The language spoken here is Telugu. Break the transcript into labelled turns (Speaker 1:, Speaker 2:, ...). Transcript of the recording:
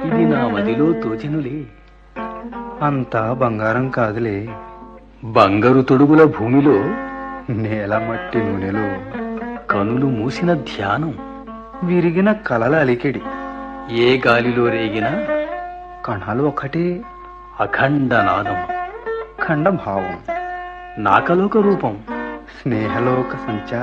Speaker 1: ఇది నా మదిలో తోచెనులే.
Speaker 2: అంతా బంగారం కాదులే,
Speaker 1: బంగారు తొడుగుల భూమిలో
Speaker 2: నేల మట్టి నూనెలో
Speaker 1: కనులు మూసిన ధ్యానం.
Speaker 2: విరిగిన కలల అలికిడి,
Speaker 1: ఏ గాలిలో రేగిన
Speaker 2: కణాలు ఒకటే,
Speaker 1: అఖండ నాదం.
Speaker 2: ఖండభావం,
Speaker 1: నాకలోక రూపం.
Speaker 2: స్నేహలోక సంచారం.